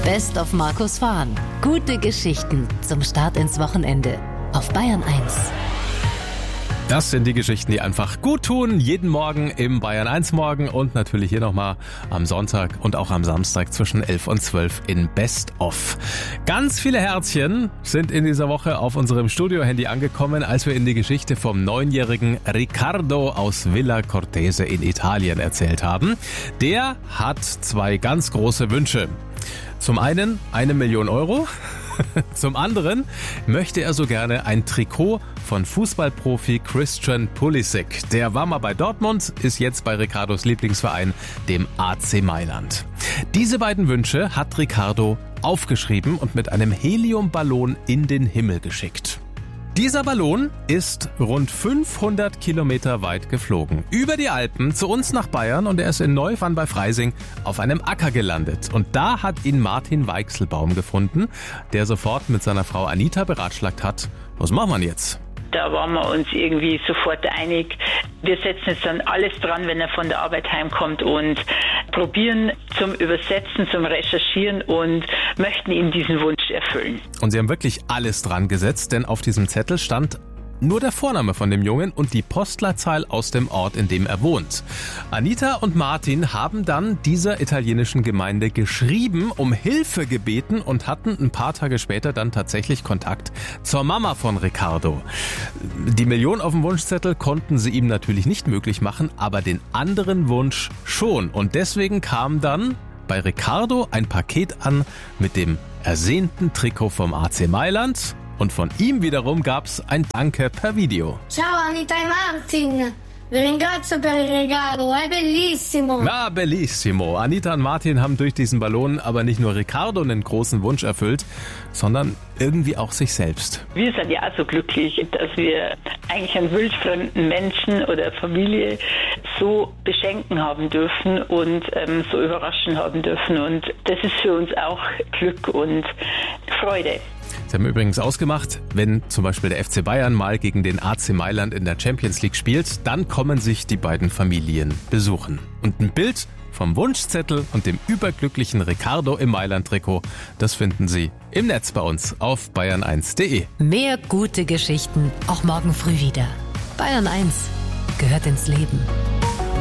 Best of Markus Fahn. Gute Geschichten zum Start ins Wochenende auf Bayern 1. Das sind die Geschichten, die einfach gut tun. Jeden Morgen im Bayern 1 Morgen und natürlich hier nochmal am Sonntag und auch am Samstag zwischen 11 und 12 in Best of. Ganz viele Herzchen sind in dieser Woche auf unserem Studio-Handy angekommen, als wir in die Geschichte vom 9-jährigen Riccardo aus Villa Cortese in Italien erzählt haben. Der hat 2 ganz große Wünsche. Zum einen 1 Million Euro. Zum anderen möchte er so gerne ein Trikot von Fußballprofi Christian Pulisic. Der war mal bei Dortmund, ist jetzt bei Riccardos Lieblingsverein, dem AC Mailand. Diese beiden Wünsche hat Riccardo aufgeschrieben und mit einem Heliumballon in den Himmel geschickt. Dieser Ballon ist rund 500 Kilometer weit geflogen. Über die Alpen zu uns nach Bayern und er ist in Neuwann bei Freising auf einem Acker gelandet. Und da hat ihn Martin Weichselbaum gefunden, der sofort mit seiner Frau Anita beratschlagt hat, was machen wir jetzt? Da waren wir uns irgendwie sofort einig. Wir setzen jetzt dann alles dran, wenn er von der Arbeit heimkommt und probieren zum Übersetzen, zum Recherchieren und möchten ihm diesen Wunsch erfüllen. Und sie haben wirklich alles dran gesetzt, denn auf diesem Zettel stand nur der Vorname von dem Jungen und die Postleitzahl aus dem Ort, in dem er wohnt. Anita und Martin haben dann dieser italienischen Gemeinde geschrieben, um Hilfe gebeten und hatten ein paar Tage später dann tatsächlich Kontakt zur Mama von Riccardo. Die Million auf dem Wunschzettel konnten sie ihm natürlich nicht möglich machen, aber den anderen Wunsch schon. Und deswegen kam dann bei Riccardo ein Paket an mit dem ersehnten Trikot vom AC Mailand. Und von ihm wiederum gab's ein Danke per Video. Ciao Anita e Martin, vi ringrazio per il regalo, è bellissimo. Na, bellissimo. Anita und Martin haben durch diesen Ballon aber nicht nur Riccardo einen großen Wunsch erfüllt, sondern irgendwie auch sich selbst. Wir sind ja auch so glücklich, dass wir eigentlich einen wildfremden Menschen oder Familie so beschenken haben dürfen und so überraschen haben dürfen. Und das ist für uns auch Glück und Freude. Sie haben übrigens ausgemacht, wenn zum Beispiel der FC Bayern mal gegen den AC Mailand in der Champions League spielt, dann kommen sich die beiden Familien besuchen. Und ein Bild vom Wunschzettel und dem überglücklichen Riccardo im Mailand-Trikot, das finden Sie im Netz bei uns auf bayern1.de. Mehr gute Geschichten auch morgen früh wieder. Bayern 1 gehört ins Leben.